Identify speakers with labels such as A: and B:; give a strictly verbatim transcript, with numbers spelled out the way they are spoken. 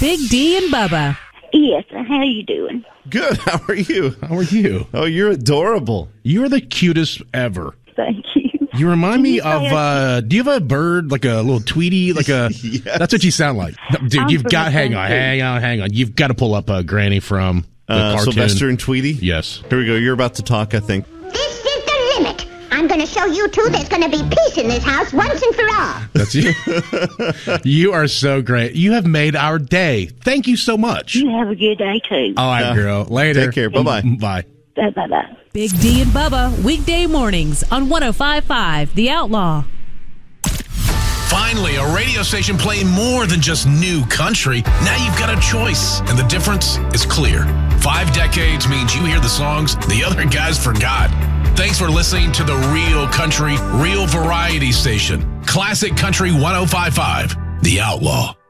A: Big D and Bubba.
B: Yes, how are you doing?
C: Good. How are you?
D: How are you?
C: Oh, you're adorable.
D: You're the cutest ever.
B: Thank you.
D: You remind me
B: you
D: of, uh, do you have a bird, like a little Tweety? Like a,
C: Yes.
D: That's what you sound like. No, dude,
B: I'm
D: you've
B: from
D: got,
B: the
D: hang
B: same
D: on,
B: thing.
D: hang on, hang on. You've got to pull up uh, Granny from the
C: Uh,
D: cartoon.
C: Sylvester and Tweety?
D: Yes.
C: Here we go. You're about to talk, I think.
E: This is the limit. I'm going to show you two there's going to be peace in this house once and for all.
D: That's you. You are so great. You have made our day. Thank you so much.
B: You have a good day, too.
D: All right,
C: Yeah.
D: girl. Later.
C: Take care. Bye-bye.
D: Bye.
B: Bye-bye.
A: Big D and Bubba, weekday mornings on one oh five point five The Outlaw.
F: Finally, a radio station playing more than just new country. Now you've got a choice, and the difference is clear. Five decades means you hear the songs the other guys forgot. Thanks for listening to the Real Country, Real Variety Station. Classic Country one oh five point five, The Outlaw.